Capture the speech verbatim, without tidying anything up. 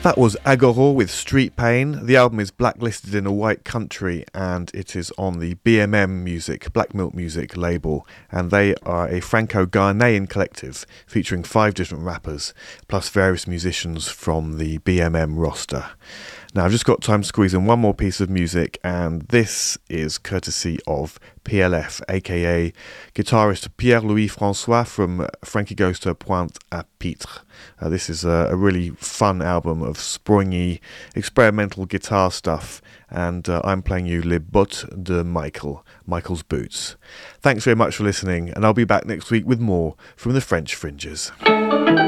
That was Agoro with Street Pain. The album is blacklisted in a white country and it is on the B M M Music, Black Milk Music label, and they are a Franco-Ghanaian collective featuring five different rappers plus various musicians from the B M M roster. Now I've just got time to squeeze in one more piece of music, and this is courtesy of P L F, aka guitarist Pierre-Louis François from Frankie Goes to Pointe-à-Pitre. Uh, this is a, a really fun album of springy experimental guitar stuff, and uh, I'm playing you Les Bottes de Michael, Michael's Boots. Thanks very much for listening, and I'll be back next week with more from the French Fringes.